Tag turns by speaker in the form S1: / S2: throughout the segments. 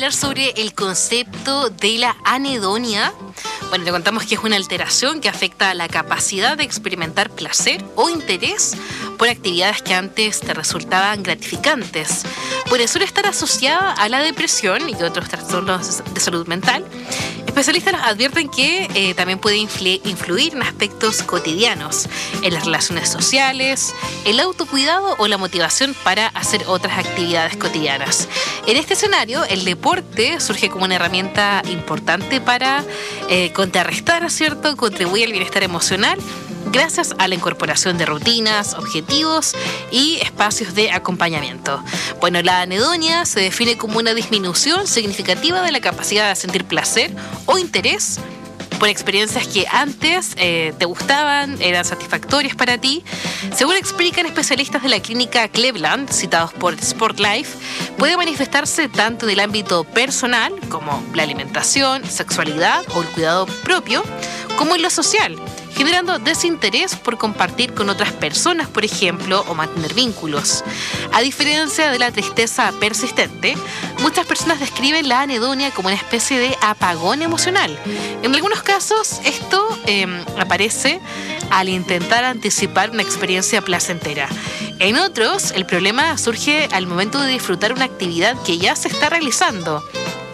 S1: Hablar sobre el concepto de la anedonia. Bueno, te contamos que es una alteración que afecta la capacidad de experimentar placer o interés por actividades que antes te resultaban gratificantes. Puede suele estar asociada a la depresión y otros trastornos de salud mental. Especialistas advierten que también puede influir en aspectos cotidianos, en las relaciones sociales, el autocuidado o la motivación para hacer otras actividades cotidianas. En este escenario, el deporte surge como una herramienta importante para contrarrestar, ¿cierto? Contribuye al bienestar emocional gracias a la incorporación de rutinas, objetivos y espacios de acompañamiento. Bueno, la anedonia se define como una disminución significativa de la capacidad de sentir placer o interés por experiencias que antes te gustaban, eran satisfactorias para ti. Según explican especialistas de la clínica Cleveland, citados por SportLife, puede manifestarse tanto en el ámbito personal, como la alimentación, sexualidad o el cuidado propio, como en lo social, generando desinterés por compartir con otras personas, por ejemplo, o mantener vínculos. A diferencia de la tristeza persistente, muchas personas describen la anedonia como una especie de apagón emocional. En algunos casos, esto aparece al intentar anticipar una experiencia placentera. En otros, el problema surge al momento de disfrutar una actividad que ya se está realizando.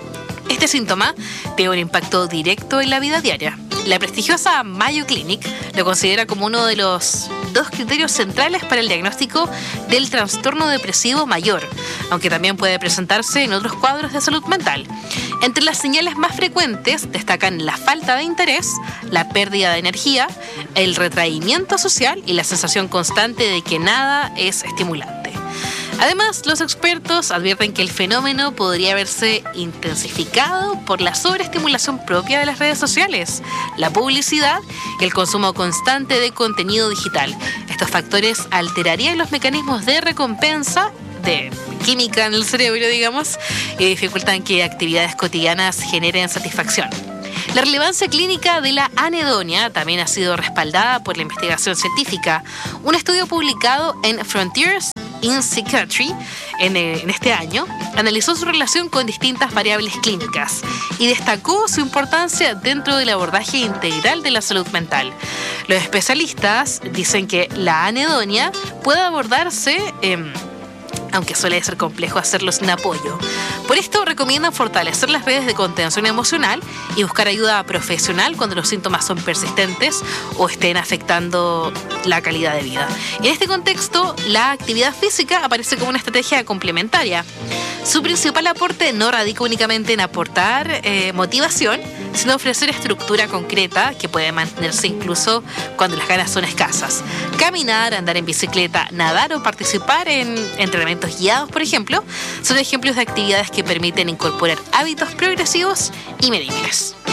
S1: Este síntoma tiene un impacto directo en la vida diaria. La prestigiosa Mayo Clinic lo considera como uno de los 2 criterios centrales para el diagnóstico del trastorno depresivo mayor, aunque también puede presentarse en otros cuadros de salud mental. Entre las señales más frecuentes destacan la falta de interés, la pérdida de energía, el retraimiento social y la sensación constante de que nada es estimulante. Además, los expertos advierten que el fenómeno podría haberse intensificado por la sobreestimulación propia de las redes sociales, la publicidad y el consumo constante de contenido digital. Estos factores alterarían los mecanismos de recompensa, de química en el cerebro, digamos, y dificultan que actividades cotidianas generen satisfacción. La relevancia clínica de la anedonia también ha sido respaldada por la investigación científica. Un estudio publicado en Frontiers in Psychiatry en este año analizó su relación con distintas variables clínicas y destacó su importancia dentro del abordaje integral de la salud mental. Los especialistas dicen que la anedonia puede abordarse aunque suele ser complejo hacerlo sin apoyo. Por esto recomiendan fortalecer las redes de contención emocional y buscar ayuda profesional cuando los síntomas son persistentes o estén afectando la calidad de vida. En este contexto, la actividad física aparece como una estrategia complementaria. Su principal aporte no radica únicamente en aportar motivación, sino ofrecer estructura concreta que puede mantenerse incluso cuando las ganas son escasas. Caminar, andar en bicicleta, nadar o participar en entrenamientos guiados, por ejemplo, son ejemplos de actividades que permiten incorporar hábitos progresivos y medibles.